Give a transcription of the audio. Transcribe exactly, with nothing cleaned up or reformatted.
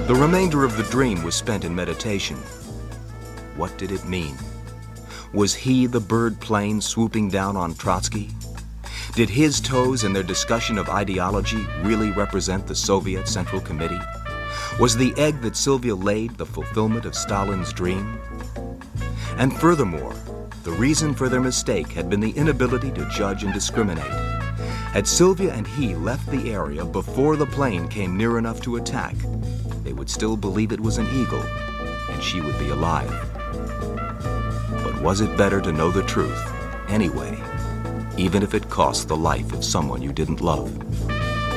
The remainder of the dream was spent in meditation. What did it mean? Was he the bird plane swooping down on Trotsky? Did his toes in their discussion of ideology really represent the Soviet Central Committee? Was the egg that Sylvia laid the fulfillment of Stalin's dream? And furthermore, the reason for their mistake had been the inability to judge and discriminate. Had Sylvia and he left the area before the plane came near enough to attack, they would still believe it was an eagle, and she would be alive. But was it better to know the truth, anyway, even if it cost the life of someone you didn't love?